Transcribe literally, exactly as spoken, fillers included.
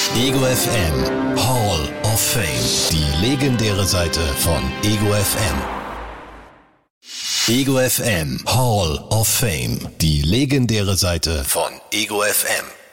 Ego F M Hall of Fame. Die legendäre Seite von Ego F M. Ego F M Hall of Fame. Die legendäre Seite von Ego F M.